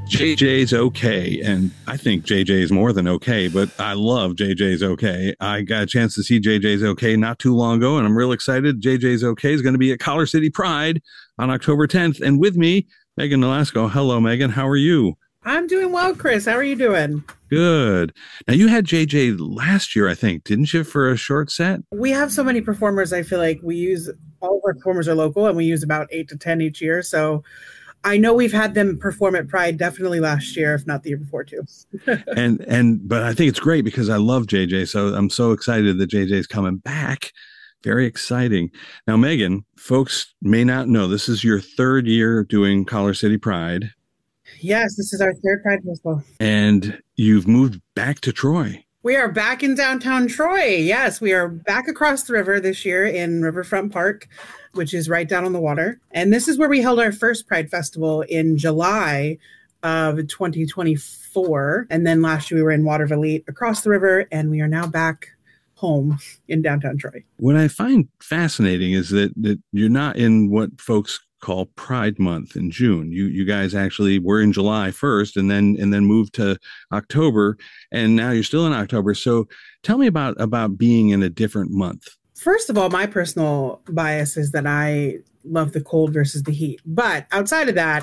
JJ's okay, and I think JJ's more than okay, but I love JJ's okay. I got a chance to see JJ's okay not too long ago, and I'm real excited. JJ's okay is going to be at Collar City Pride on October 10th, and with me, Megan Nolasco. Hello, Megan. How are you? I'm doing well, Chris. How are you doing? Good. Now, you had JJ last year, I think, didn't you, for a short set? We have so many performers. I feel like we use all of our performers are local and we use about 8 to 10 each year. So I know we've had them perform at Pride definitely last year, if not the year before too. But I think it's great because I love JJ. So I'm so excited that JJ's coming back. Very exciting. Now, Megan, folks may not know this is your third year doing Collar City Pride. Yes, this is our third Pride Festival. And you've moved back to Troy. We are back in downtown Troy. Yes, we are back across the river this year in Riverfront Park, which is right down on the water. And this is where we held our first Pride Festival in July of 2024. And then last year we were in Waterville Elite across the river, and we are now back home in downtown Troy. What I find fascinating is that you're not in what folks call Pride Month in June. You guys actually were in July first and then moved to October, and now you're still in October. So tell me about being in a different month. First of all, my personal bias is that I love the cold versus the heat. But outside of that,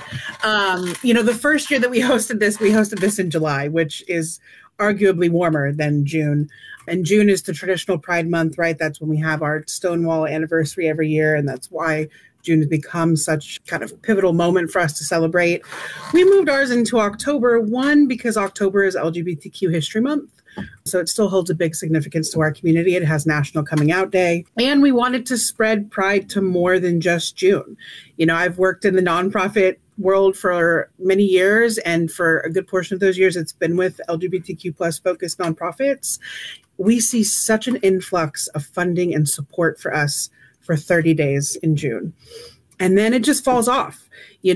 the first year that we hosted this in July, which is arguably warmer than June. And June is the traditional Pride month, right? That's when we have our Stonewall anniversary every year. And that's why June has become such kind of pivotal moment for us to celebrate. We moved ours into October, one, because October is LGBTQ History Month. So it still holds a big significance to our community. It has National Coming Out Day. And we wanted to spread Pride to more than just June. You know, I've worked in the nonprofit world for many years, and for a good portion of those years, it's been with LGBTQ plus focused nonprofits. We see such an influx of funding and support for us for 30 days in June. And then it just falls off,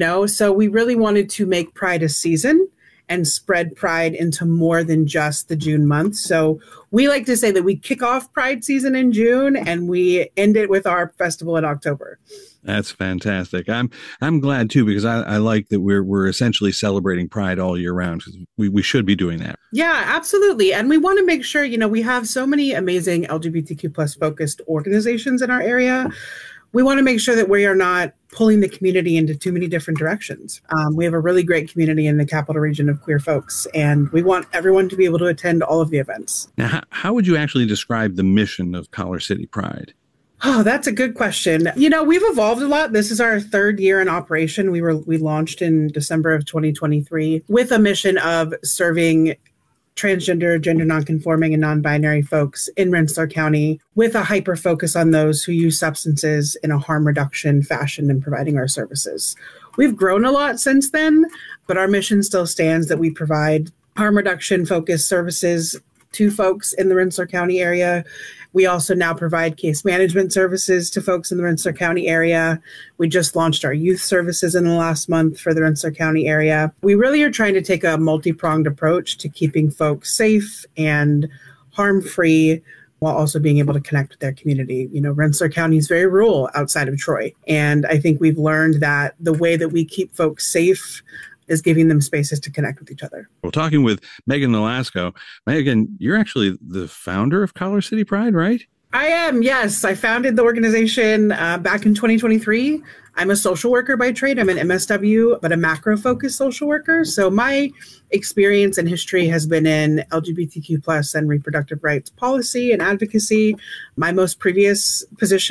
So we really wanted to make Pride a season and spread Pride into more than just the June month. So we like to say that we kick off Pride season in June and we end it with our festival in October. That's fantastic. I'm glad too, because I like that we're essentially celebrating Pride all year round, because we should be doing that. Yeah, absolutely. And we want to make sure, we have so many amazing LGBTQ plus focused organizations in our area. We want to make sure that we are not pulling the community into too many different directions. We have a really great community in the capital region of queer folks, and we want everyone to be able to attend all of the events. Now, how would you actually describe the mission of Collar City Pride? Oh, that's a good question. We've evolved a lot. This is our third year in operation. We launched in December of 2023 with a mission of serving transgender, gender nonconforming, and non-binary folks in Rensselaer County, with a hyper focus on those who use substances in a harm reduction fashion and providing our services. We've grown a lot since then, but our mission still stands that we provide harm reduction focused services to folks in the Rensselaer County area. We also now provide case management services to folks in the Rensselaer County area. We just launched our youth services in the last month for the Rensselaer County area. We really are trying to take a multi-pronged approach to keeping folks safe and harm-free while also being able to connect with their community. Rensselaer County is very rural outside of Troy. And I think we've learned that the way that we keep folks safe is giving them spaces to connect with each other. We're talking with Megan Nolasco. Megan, you're actually the founder of Collar City Pride, right? I am, yes. I founded the organization back in 2023. I'm a social worker by trade. I'm an MSW, but a macro-focused social worker. So my experience and history has been in LGBTQ plus and reproductive rights policy and advocacy. My most previous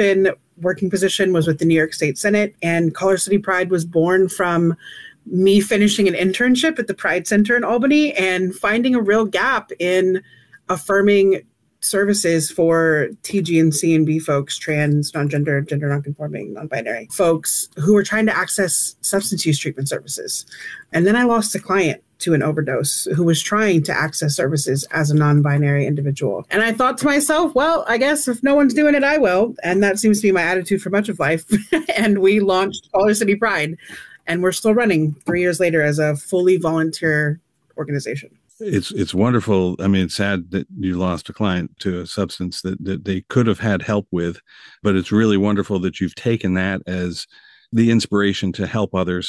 working position, was with the New York State Senate, and Collar City Pride was born from me finishing an internship at the Pride Center in Albany and finding a real gap in affirming services for TG and C and B folks, trans, non-gender, gender non-conforming, non-binary folks who were trying to access substance use treatment services. And then I lost a client to an overdose who was trying to access services as a non-binary individual. And I thought to myself, well, I guess if no one's doing it, I will. And that seems to be my attitude for much of life. And we launched Collar City Pride. And we're still running 3 years later as a fully volunteer organization. It's wonderful. I mean, it's sad that you lost a client to a substance that they could have had help with, but it's really wonderful that you've taken that as the inspiration to help others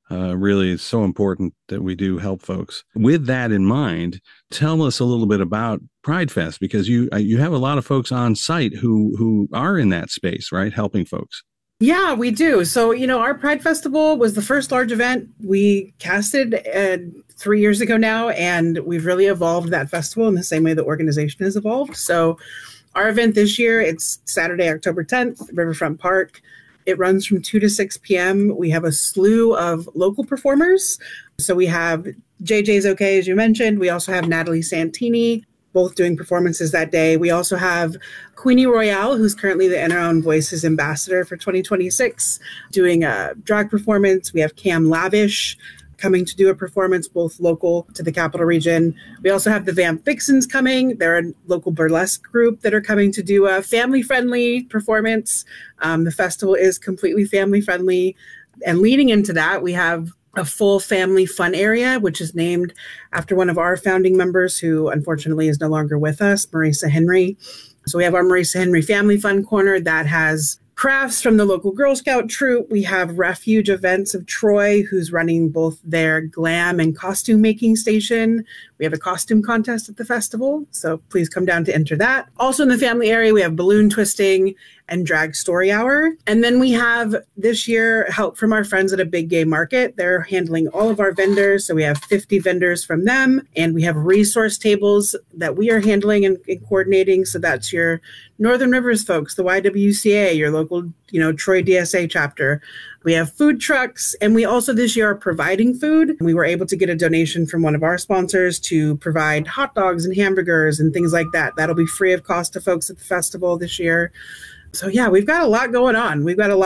Really, it's so important that we do help folks. With that in mind, tell us a little bit about Pride Fest, because you have a lot of folks on site who are in that space, right? Helping folks. Yeah, we do. So, our Pride Festival was the first large event we casted 3 years ago now, and we've really evolved that festival in the same way the organization has evolved. So, our event this year, it's Saturday, October 10th, Riverfront Park. It runs from 2 to 6 p.m. We have a slew of local performers. So we have JJ's OK, as you mentioned. We also have Natalie Santini, both doing performances that day. We also have Queenie Royale, who's currently the In Our Own Voices ambassador for 2026, doing a drag performance. We have Cam Lavish coming to do a performance, both local to the capital region. We also have the Vamp Vixens coming. They're a local burlesque group that are coming to do a family-friendly performance. The festival is completely family-friendly. And leading into that, we have a full family fun area, which is named after one of our founding members who unfortunately is no longer with us, Marisa Henry. So we have our Marisa Henry Family Fun Corner that has crafts from the local Girl Scout troop. We have Refuge Events of Troy, who's running both their glam and costume making station. We have a costume contest at the festival, so please come down to enter that. Also in the family area, we have balloon twisting and drag story hour. And then we have this year help from our friends at A Big Gay Market. They're handling all of our vendors. So we have 50 vendors from them, and we have resource tables that we are handling and coordinating. So that's your Northern Rivers folks, the YWCA, your local, Troy DSA chapter. We have food trucks, and we also this year are providing food. We were able to get a donation from one of our sponsors to provide hot dogs and hamburgers and things like that. That'll be free of cost to folks at the festival this year. So yeah, we've got a lot going on.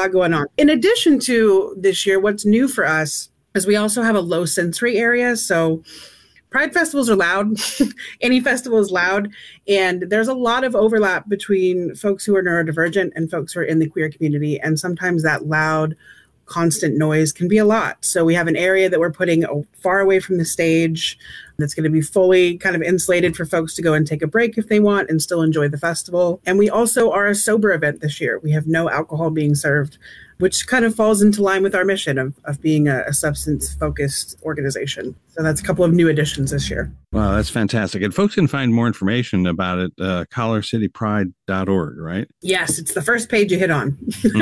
In addition to this year, what's new for us is we also have a low sensory area. So Pride festivals are loud. Any festival is loud. And there's a lot of overlap between folks who are neurodivergent and folks who are in the queer community. And sometimes that loud, constant noise can be a lot. So we have an area that we're putting far away from the stage that's going to be fully kind of insulated for folks to go and take a break if they want and still enjoy the festival. And we also are a sober event this year. We have no alcohol being served, which kind of falls into line with our mission of being a substance-focused organization. So that's a couple of new additions this year. Wow, that's fantastic. And folks can find more information about it, collarcitypride.org, right? Yes, it's the first page you hit on.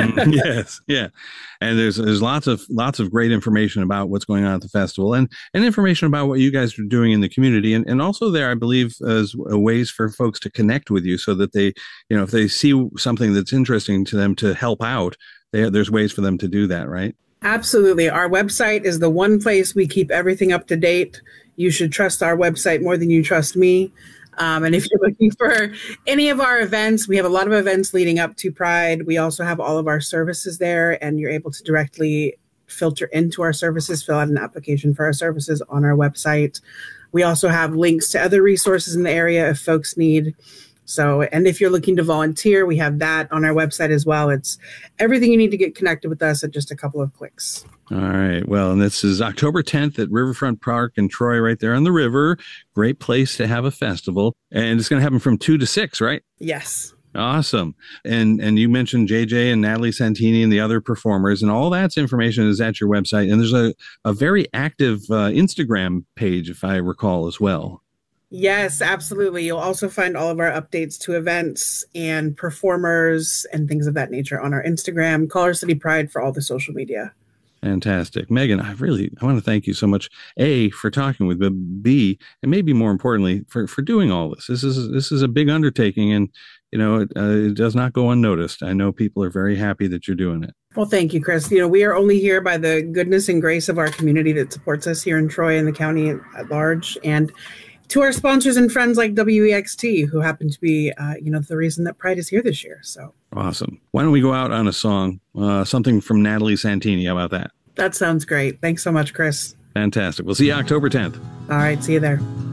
Yes, yeah. And there's lots of great information about what's going on at the festival and information about what you guys are doing in the community. And also there, I believe, as ways for folks to connect with you so that they, if they see something that's interesting to them to help out, there's ways for them to do that, right? Absolutely. Our website is the one place we keep everything up to date. You should trust our website more than you trust me. And if you're looking for any of our events, we have a lot of events leading up to Pride. We also have all of our services there, and you're able to directly filter into our services, fill out an application for our services on our website. We also have links to other resources in the area if folks need. So, and if you're looking to volunteer, we have that on our website as well. It's everything you need to get connected with us at just a couple of clicks. All right. Well, and this is October 10th at Riverfront Park in Troy, right there on the river. Great place to have a festival. And it's going to happen from 2 to 6, right? Yes. Awesome. And you mentioned JJ and Natalie Santini and the other performers, and all that's information is at your website. And there's a very active Instagram page, if I recall, as well. Yes, absolutely. You'll also find all of our updates to events and performers and things of that nature on our Instagram, Collar City Pride, for all the social media. Fantastic. Megan, I want to thank you so much, A, for talking with me, B, and maybe more importantly, for doing all this. This is a big undertaking, and it does not go unnoticed. I know people are very happy that you're doing it. Well, thank you, Chris. We are only here by the goodness and grace of our community that supports us here in Troy and the county at large, and to our sponsors and friends like WEXT, who happen to be, the reason that Pride is here this year. So awesome. Why don't we go out on a song, something from Natalie Santini? How about that? That sounds great. Thanks so much, Chris. Fantastic. We'll see you October 10th. All right. See you there.